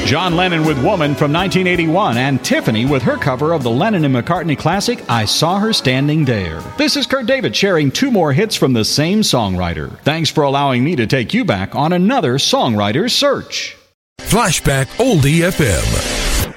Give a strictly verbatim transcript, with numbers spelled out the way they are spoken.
John Lennon with Woman from nineteen eighty-one, and Tiffany with her cover of the Lennon and McCartney classic, I Saw Her Standing There. This is Kurt David sharing two more hits from the same songwriter. Thanks for allowing me to take you back on another songwriter's search. Flashback Oldie F M.